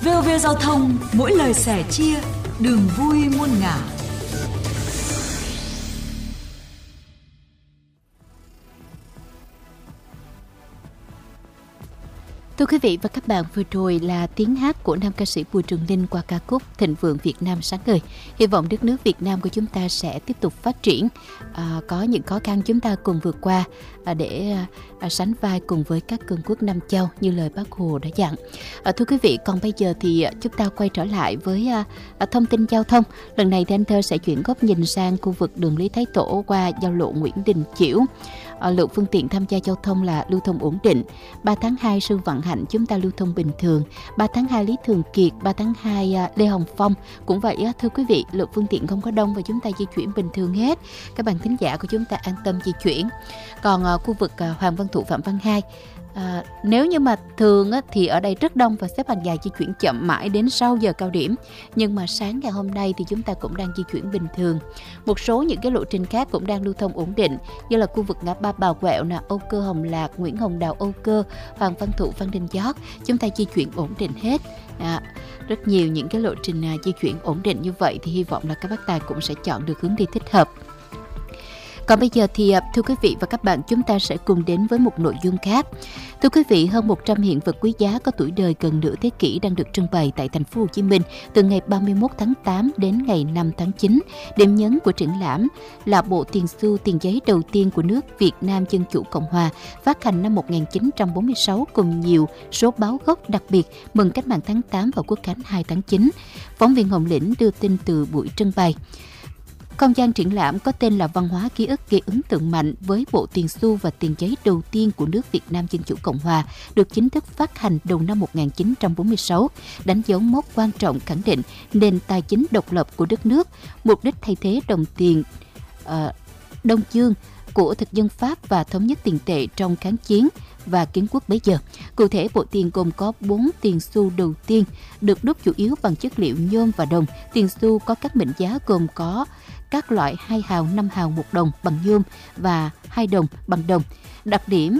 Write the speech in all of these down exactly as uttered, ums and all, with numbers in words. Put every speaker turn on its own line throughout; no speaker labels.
vê o vê Giao thông, mỗi lời sẻ chia, đường vui muôn ngả.
Thưa quý vị và các bạn, vừa rồi là tiếng hát của nam ca sĩ Bùi Trường Linh qua ca khúc Thịnh Vượng Việt Nam Sáng Ngời. Hy vọng đất nước Việt Nam của chúng ta sẽ tiếp tục phát triển, à, có những khó khăn chúng ta cùng vượt qua à, để à, sánh vai cùng với các cường quốc Nam Châu như lời Bác Hồ đã dặn. À, thưa quý vị, còn bây giờ thì chúng ta quay trở lại với à, à, thông tin giao thông. Lần này thì anh Thơ sẽ chuyển góc nhìn sang khu vực đường Lý Thái Tổ qua giao lộ Nguyễn Đình Chiểu. À, lượng phương tiện tham gia giao thông là lưu thông ổn định. ba tháng hai Sư Vạn Hạnh chúng ta lưu thông bình thường. ba tháng hai Lý Thường Kiệt, ba tháng hai à, Lê Hồng Phong cũng vậy á, thưa quý vị, lượng phương tiện không có đông và chúng ta di chuyển bình thường hết. Các bạn thính giả của chúng ta an tâm di chuyển. Còn à, khu vực à, Hoàng Văn Thụ, Phạm Văn Hai, À, nếu như mà thường á, thì ở đây rất đông và xếp hàng dài di chuyển chậm mãi đến sau giờ cao điểm. Nhưng mà sáng ngày hôm nay thì chúng ta cũng đang di chuyển bình thường. Một số những cái lộ trình khác cũng đang lưu thông ổn định, như là khu vực ngã ba Bà Quẹo, nè, Âu Cơ Hồng Lạc, Nguyễn Hồng Đào Âu Cơ, Hoàng Văn Thụ, Phan Đình Giót, chúng ta di chuyển ổn định hết. À, rất nhiều những cái lộ trình à, di chuyển ổn định như vậy thì hy vọng là các bác tài cũng sẽ chọn được hướng đi thích hợp. Còn bây giờ thì thưa quý vị và các bạn, chúng ta sẽ cùng đến với một nội dung khác. Thưa quý vị, hơn một trăm hiện vật quý giá có tuổi đời gần nửa thế kỷ đang được trưng bày tại thành phố Hồ Chí Minh từ ngày ba mươi mốt tháng tám đến ngày năm tháng chín. Điểm nhấn của triển lãm là bộ tiền xu tiền giấy đầu tiên của nước Việt Nam Dân Chủ Cộng Hòa, phát hành năm một nghìn chín trăm bốn mươi sáu cùng nhiều số báo gốc đặc biệt mừng Cách mạng tháng tám và Quốc khánh hai tháng chín. Phóng viên Hồng Lĩnh đưa tin từ buổi trưng bày. Không gian triển lãm có tên là Văn hóa ký ức gây ấn tượng mạnh với bộ tiền xu và tiền giấy đầu tiên của nước Việt Nam Dân Chủ Cộng Hòa, được chính thức phát hành đầu năm một nghìn chín trăm bốn mươi sáu, đánh dấu mốc quan trọng khẳng định nền tài chính độc lập của đất nước, mục đích thay thế đồng tiền uh, Đông Dương của thực dân Pháp và thống nhất tiền tệ trong kháng chiến và kiến quốc bấy giờ. Cụ thể, bộ tiền gồm có bốn tiền xu đầu tiên được đúc chủ yếu bằng chất liệu nhôm và đồng. Tiền xu có các mệnh giá gồm có các loại hai hào, năm hào, một đồng bằng nhôm và hai đồng bằng đồng. Đặc điểm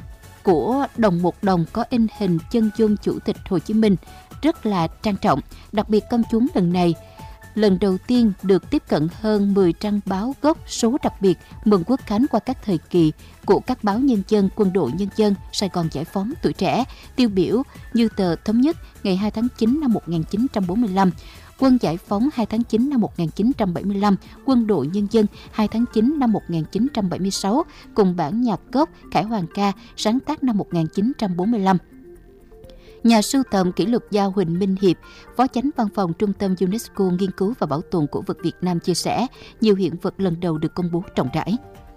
của đồng một đồng có in hình chân dung Chủ tịch Hồ Chí Minh, rất là trang trọng. Đặc biệt, công chúng lần này lần đầu tiên được tiếp cận hơn mười trang báo gốc số đặc biệt mừng Quốc khánh qua các thời kỳ của các báo Nhân dân, Quân đội Nhân dân, Sài Gòn Giải phóng, Tuổi Trẻ, tiêu biểu như tờ Thống nhất ngày hai tháng chín năm một nghìn chín trăm bốn mươi lăm, Quân Giải phóng hai tháng chín năm một nghìn chín trăm bảy mươi lăm, Quân đội Nhân dân hai tháng chín năm một nghìn chín trăm bảy mươi sáu, cùng bản nhạc gốc Khải Hoàn ca sáng tác năm một nghìn chín trăm bốn mươi lăm. Nhà sưu tầm kỷ lục gia Huỳnh Minh Hiệp, Phó Chánh Văn phòng Trung tâm UNESCO Nghiên cứu và Bảo tồn Cổ vật Việt Nam chia sẻ, nhiều hiện vật lần đầu được công bố rộng rãi.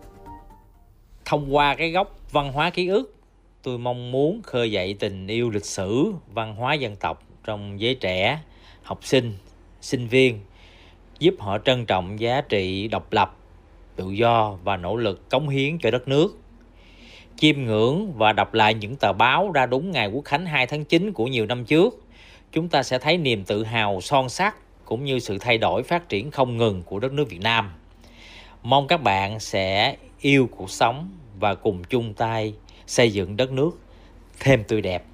Thông qua cái góc văn hóa ký ức, tôi mong muốn khơi dậy tình yêu lịch sử, văn hóa dân tộc trong giới trẻ, học sinh, sinh viên, giúp họ trân trọng giá trị độc lập, tự do và nỗ lực cống hiến cho đất nước. Chiêm ngưỡng và đọc lại những tờ báo ra đúng ngày Quốc khánh hai tháng chín của nhiều năm trước, chúng ta sẽ thấy niềm tự hào son sắt cũng như sự thay đổi phát triển không ngừng của đất nước Việt Nam. Mong các bạn sẽ yêu cuộc sống và cùng chung tay xây dựng đất nước thêm tươi đẹp.